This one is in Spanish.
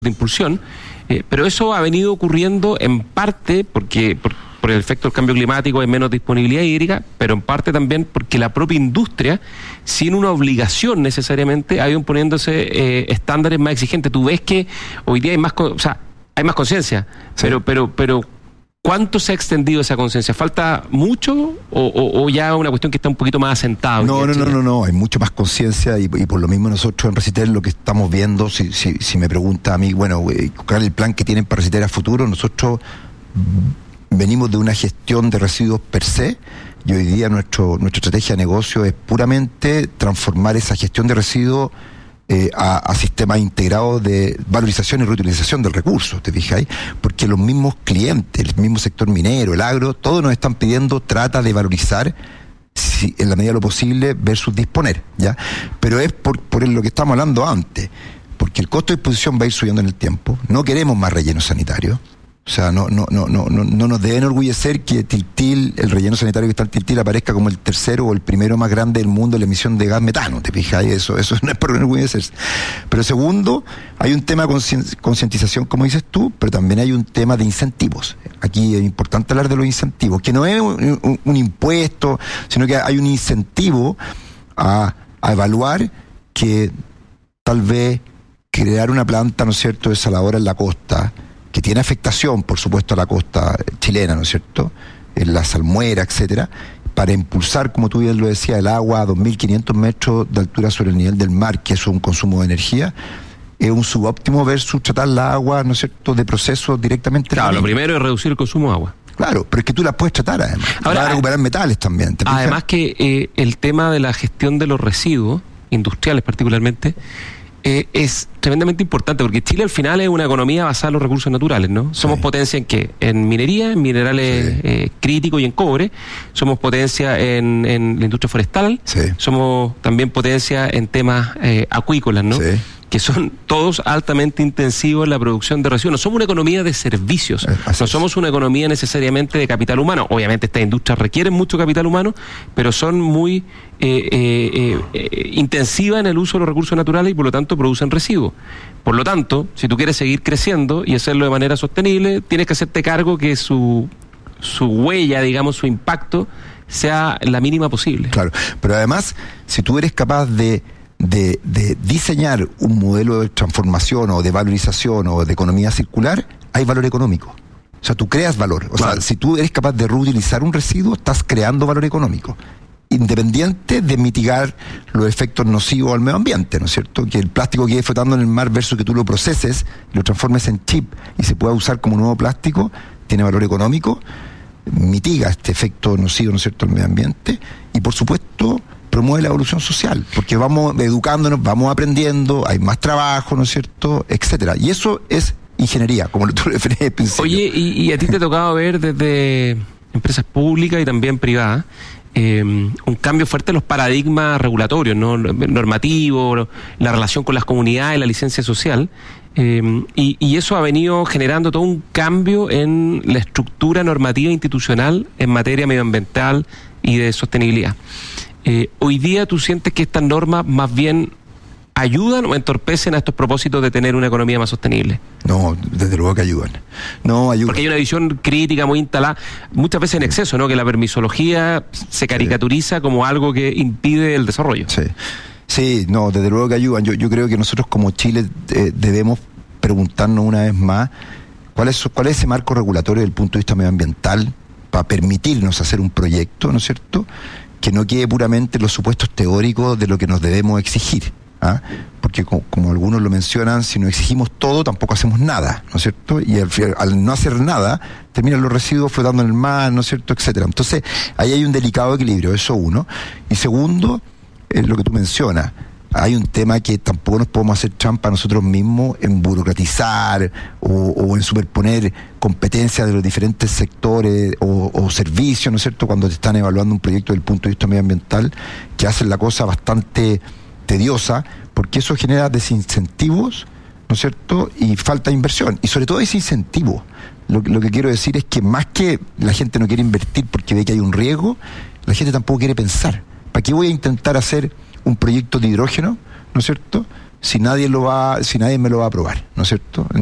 de impulsión, pero eso ha venido ocurriendo en parte porque por el efecto del cambio climático hay menos disponibilidad hídrica, pero en parte también porque la propia industria, sin una obligación necesariamente, ha ido imponiéndose estándares más exigentes. Tú ves que hoy día hay más conciencia, sí. pero ¿cuánto se ha extendido esa conciencia? ¿Falta mucho o ya una cuestión que está un poquito más asentada? No, hay mucho más conciencia y por lo mismo nosotros en Recitel lo que estamos viendo, si me pregunta a mí, ¿cuál es el plan que tienen para Recitel a futuro? Nosotros venimos de una gestión de residuos per se y hoy día nuestra estrategia de negocio es puramente transformar esa gestión de residuos a sistemas integrados de valorización y reutilización del recurso, ¿te fijáis? Porque los mismos clientes, el mismo sector minero, el agro, todos nos están pidiendo, trata de valorizar en la medida de lo posible versus disponer, ¿ya? Pero es por lo que estamos hablando antes, porque el costo de disposición va a ir subiendo en el tiempo, no queremos más relleno sanitario. O sea, no nos debe enorgullecer que Tiltil, el relleno sanitario que está en Tiltil, aparezca como el tercero o el primero más grande del mundo en la emisión de gas metano, ¿te fijas? Eso no es por enorgullecerse. Pero segundo, hay un tema de concientización, como dices tú, pero también hay un tema de incentivos. Aquí es importante hablar de los incentivos, que no es un impuesto, sino que hay un incentivo a evaluar que tal vez crear una planta, ¿no es cierto?, desaladora en la costa, que tiene afectación, por supuesto, a la costa chilena, ¿no es cierto?, en la salmuera, etcétera, para impulsar, como tú bien lo decías, el agua a 2.500 metros de altura sobre el nivel del mar, que es un consumo de energía, es un subóptimo versus tratar la agua, ¿no es cierto?, de procesos directamente. Claro, lo primero es reducir el consumo de agua. Claro, pero es que tú la puedes tratar además. Ahora, vas a recuperar metales también. Además que el tema de la gestión de los residuos, industriales particularmente, es tremendamente importante, porque Chile al final es una economía basada en los recursos naturales, ¿no? Somos potencia en ¿qué? En minería, en minerales críticos y en cobre. Somos potencia en la industria forestal. Somos también potencia en temas acuícolas, ¿no? Que son todos altamente intensivos en la producción de residuos. No somos una economía de servicios, no somos una economía necesariamente de capital humano. Obviamente estas industrias requieren mucho capital humano, pero son muy intensivas en el uso de los recursos naturales y por lo tanto producen residuos. Por lo tanto, si tú quieres seguir creciendo y hacerlo de manera sostenible, tienes que hacerte cargo que su huella, digamos, su impacto sea la mínima posible. Claro, pero además, si tú eres capaz de diseñar un modelo de transformación o de valorización o de economía circular, hay valor económico. O sea, tú creas valor. O sea, si tú eres capaz de reutilizar un residuo, estás creando valor económico, independiente de mitigar los efectos nocivos al medio ambiente, ¿no es cierto? Que el plástico quede flotando en el mar versus que tú lo proceses, lo transformes en chip y se pueda usar como nuevo plástico, tiene valor económico, mitiga este efecto nocivo, ¿no es cierto?, al medio ambiente y, por supuesto, promueve la evolución social, porque vamos educándonos, vamos aprendiendo, hay más trabajo, ¿no es cierto?, etcétera. Y eso es ingeniería, como tú lo referías al principio. Oye, y a ti te ha tocado ver desde empresas públicas y también privadas un cambio fuerte en los paradigmas regulatorios, ¿no?, normativos, la relación con las comunidades, la licencia social, y eso ha venido generando todo un cambio en la estructura normativa institucional en materia medioambiental y de sostenibilidad. Hoy día tú sientes que estas normas más bien ayudan o entorpecen a estos propósitos de tener una economía más sostenible. No, desde luego que ayudan. No, ayudan. Porque hay una visión crítica muy instalada, muchas veces en exceso, ¿no?, que la permisología se caricaturiza como algo que impide el desarrollo. Sí, no, desde luego que ayudan. Yo creo que nosotros como Chile debemos preguntarnos una vez más cuál es ese marco regulatorio desde el punto de vista medioambiental para permitirnos hacer un proyecto, ¿no es cierto?, que no quede puramente los supuestos teóricos de lo que nos debemos exigir, ¿ah? Porque como algunos lo mencionan, si no exigimos todo, tampoco hacemos nada, ¿no es cierto? Y al no hacer nada, terminan los residuos flotando en el mar, ¿no es cierto?, etcétera. Entonces, ahí hay un delicado equilibrio, eso uno. Y segundo, lo que tú mencionas, hay un tema que tampoco nos podemos hacer trampa nosotros mismos en burocratizar o en superponer competencias de los diferentes sectores o servicios, ¿no es cierto?, cuando te están evaluando un proyecto desde el punto de vista medioambiental, que hacen la cosa bastante tediosa, porque eso genera desincentivos, ¿no es cierto?, y falta de inversión. Y sobre todo ese incentivo. Lo que quiero decir es que más que la gente no quiere invertir porque ve que hay un riesgo, la gente tampoco quiere pensar. ¿Para qué voy a intentar hacer un proyecto de hidrógeno, ¿no es cierto?, si nadie me lo va a aprobar, ¿no es cierto?